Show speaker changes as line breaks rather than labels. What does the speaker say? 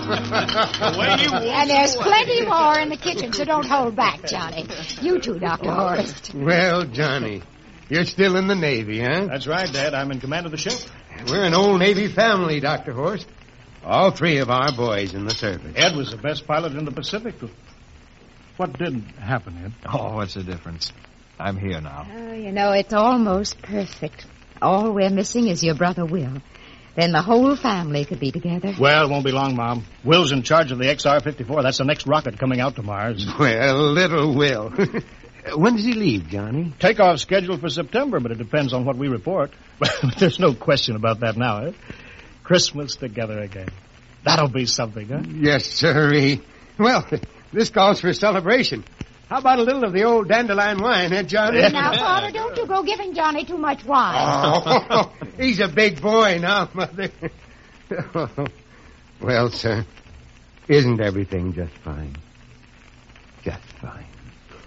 And there's plenty more in the kitchen, so don't hold back, Johnny. You too, Dr. Horst.
Well, Johnny, you're still in the Navy, huh?
That's right, Dad. I'm in command of the ship.
We're an old Navy family, Dr. Horst. All three of our boys in the service.
Ed was the best pilot in the Pacific. What did happen, Ed?
Oh, what's the difference? I'm here now.
Oh, you know, it's almost perfect. All we're missing is your brother Will. Then the whole family could be together.
Well, it won't be long, Mom. Will's in charge of the XR-54. That's the next rocket coming out to Mars.
Well, little Will. When does he leave, Johnny?
Takeoff scheduled for September, but it depends on what we report. There's no question about that now, eh? Christmas together again. That'll be something, huh?
Yes, sirree. Well, this calls for a celebration. How about a little of the old dandelion wine, eh, Johnny?
Now, Father, don't you go giving Johnny too much wine.
Oh, he's a big boy now, Mother. Well, sir, isn't everything just fine? Just fine.